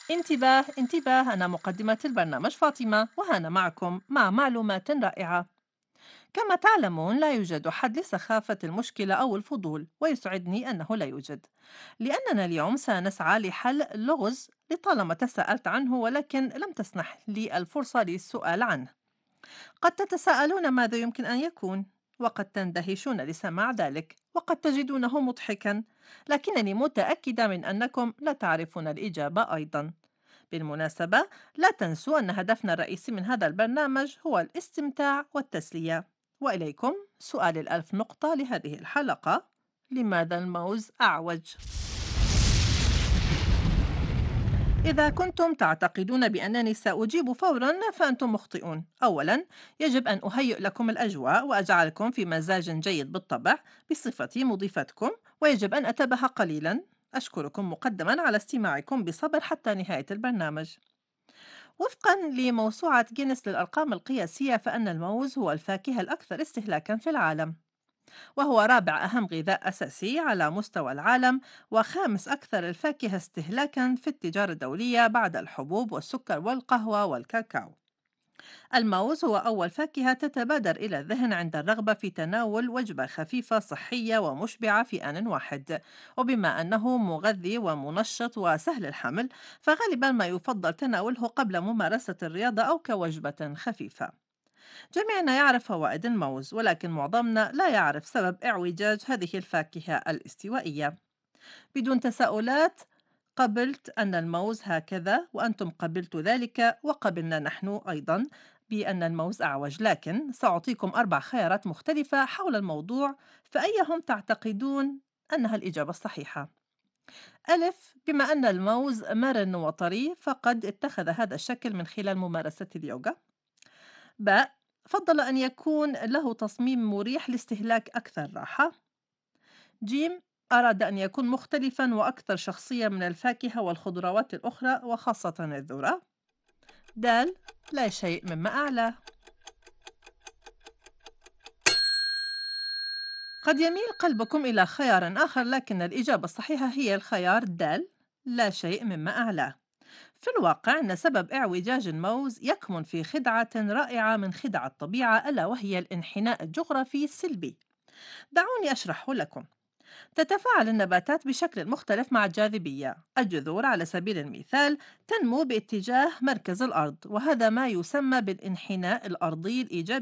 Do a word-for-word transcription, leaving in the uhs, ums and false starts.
انتباه انتباه، أنا مقدمة البرنامج فاطمة، وهنا معكم مع معلومات رائعة. كما تعلمون لا يوجد حد لسخافة المشكلة أو الفضول، ويسعدني أنه لا يوجد، لأننا اليوم سنسعى لحل لغز لطالما تساءلت عنه ولكن لم تسنح لي الفرصة للسؤال عنه. قد تتساءلون ماذا يمكن أن يكون، وقد تندهشون لسماع ذلك، وقد تجدونه مضحكا، لكنني متأكدة من أنكم لا تعرفون الإجابة أيضا. بالمناسبة، لا تنسوا أن هدفنا الرئيسي من هذا البرنامج هو الاستمتاع والتسلية. وإليكم سؤال الألف نقطة لهذه الحلقة: لماذا الموز أعوج؟ إذا كنتم تعتقدون بأنني سأجيب فورا فأنتم مخطئون. أولا، يجب أن أهيئ لكم الأجواء وأجعلكم في مزاج جيد بالطبع بصفتي مضيفتكم، ويجب أن أتبه قليلا. أشكركم مقدما على استماعكم بصبر حتى نهاية البرنامج. وفقا لموسوعة جينيس للأرقام القياسية، فإن الموز هو الفاكهة الأكثر استهلاكا في العالم، وهو رابع أهم غذاء أساسي على مستوى العالم، وخامس أكثر الفاكهة استهلاكا في التجارة الدولية بعد الحبوب والسكر والقهوة والكاكاو. الموز هو أول فاكهة تتبادر إلى الذهن عند الرغبة في تناول وجبة خفيفة صحية ومشبعة في آن واحد، وبما أنه مغذي ومنشط وسهل الحمل، فغالبا ما يفضل تناوله قبل ممارسة الرياضة أو كوجبة خفيفة. جميعنا يعرف فوائد الموز، ولكن معظمنا لا يعرف سبب اعوجاج هذه الفاكهة الاستوائية. بدون تساؤلات، قبلت أن الموز هكذا، وأنتم قبلتوا ذلك، وقبلنا نحن أيضا بأن الموز أعوج، لكن سأعطيكم أربع خيارات مختلفة حول الموضوع، فأيهم تعتقدون أنها الإجابة الصحيحة؟ ألف: بما أن الموز مرن وطري فقد اتخذ هذا الشكل من خلال ممارسة اليوغا. باء: فضل أن يكون له تصميم مريح لاستهلاك أكثر راحة. جيم: أراد أن يكون مختلفا وأكثر شخصية من الفاكهة والخضروات الأخرى وخاصة الذرة. دال: لا شيء مما أعلاه. قد يميل قلبكم إلى خيار آخر، لكن الإجابة الصحيحة هي الخيار دال: لا شيء مما أعلاه. في الواقع أن سبب اعوجاج الموز يكمن في خدعة رائعة من خدع الطبيعة، ألا وهي الانحناء الجغرافي السلبي. دعوني أشرحه لكم. تتفاعل النباتات بشكل مختلف مع الجاذبية. الجذور على سبيل المثال تنمو باتجاه مركز الأرض، وهذا ما يسمى بالانحناء الأرضي الإيجابي